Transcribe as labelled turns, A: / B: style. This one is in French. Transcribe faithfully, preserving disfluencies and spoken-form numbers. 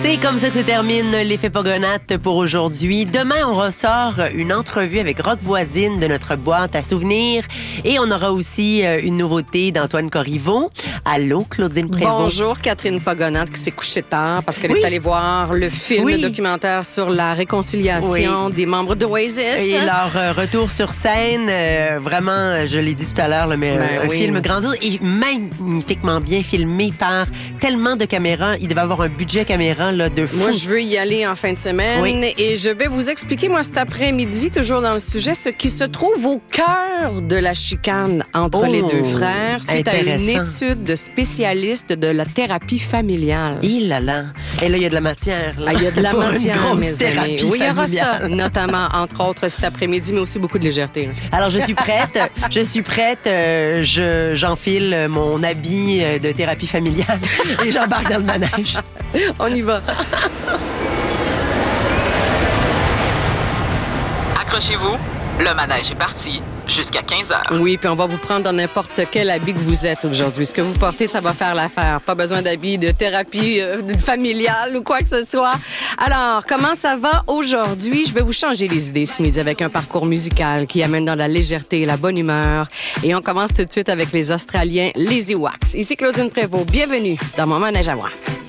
A: C'est comme ça que se termine l'effet Pogonate pour aujourd'hui. Demain, on ressort une entrevue avec Rock Voisine de notre boîte à souvenirs. Et on aura aussi une nouveauté d'Antoine Corriveau. Allô, Claudine Prévost.
B: Bonjour, Catherine Pogonate, qui s'est couchée tard parce qu'elle
A: oui.
B: est allée voir le film
A: oui.
B: documentaire sur la réconciliation oui. des membres d'Oasis.
A: Et leur euh, retour sur scène, euh, vraiment, je l'ai dit tout à l'heure, là, mais ben un oui. film grandiose et magnifiquement bien filmé par tellement de caméras. Il devait avoir un budget caméra là, de fou.
B: Moi, je veux y aller en fin de semaine oui. et je vais vous expliquer, moi, cet après-midi, toujours dans le sujet, ce qui se trouve au cœur de la chicane entre oh, les deux frères suite à une étude de spécialistes de la thérapie familiale.
A: Il là là. Et là, il y a de la matière. Là,
B: ah, il y a de la
A: pour
B: matière,
A: une
B: mes amis. Oui, il y aura ça, notamment, entre autres, cet après-midi, mais aussi beaucoup de légèreté. Là.
A: Alors, je suis prête. je suis prête. Euh, je, j'enfile mon habit de thérapie familiale et j'embarque dans le manège.
B: On y va.
C: Accrochez-vous, le manège est parti jusqu'à quinze heures.
B: Oui, puis on va vous prendre dans n'importe quel habit que vous êtes aujourd'hui. Ce que vous portez, ça va faire l'affaire. Pas besoin d'habits de thérapie euh, familiale ou quoi que ce soit. Alors, comment ça va aujourd'hui? Je vais vous changer les idées ce midi avec un parcours musical qui amène dans la légèreté et la bonne humeur. Et on commence tout de suite avec les Australiens, les Ewoks. Ici Claudine Prévost. Bienvenue dans mon manège à moi.